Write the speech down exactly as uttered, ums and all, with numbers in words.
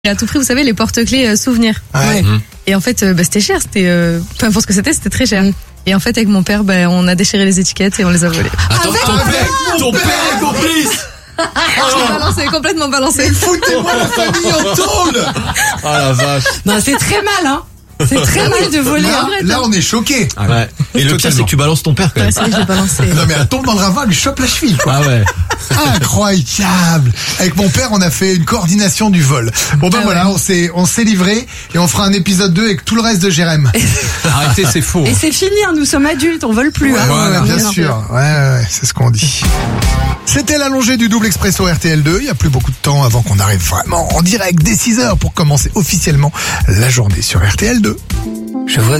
Et à tout prix, vous savez, les porte-clés euh, souvenirs. Ouais. Ouais. Et en fait, euh, bah, c'était cher. C'était, euh, peu importe ce que c'était, c'était très cher. Et en fait, avec mon père, bah, on a déchiré les étiquettes et on les a volées. Attends, ton père, ton père est complice. J'ai balancé, complètement balancé. Foutez-moi la famille en tôle. Oh la vache. Non, c'est très mal, hein. C'est très mal de voler. Là, hein. là, on est choqués. Ah ouais. Et le pire, c'est que tu balances ton père quand Ouais, même. c'est vrai que j'ai balancé. Non mais elle tombe dans le ravin, elle lui chope la cheville, quoi. Ah ouais. Incroyable. Avec mon père, on a fait une coordination du vol. Bon ben Ah voilà, ouais. on s'est on s'est livré et on fera un épisode deux avec tout le reste de Jérém. Arrêtez, c'est faux. Et c'est fini, hein, nous sommes adultes, on vole plus. Ouais, hein. ouais, bien Non. sûr. Ouais, ouais, ouais, c'est ce qu'on dit. C'était l'allongé du double expresso R T L deux. Il n'y a plus beaucoup de temps avant qu'on arrive vraiment en direct dès six heures pour commencer officiellement la journée sur R T L deux. Je vois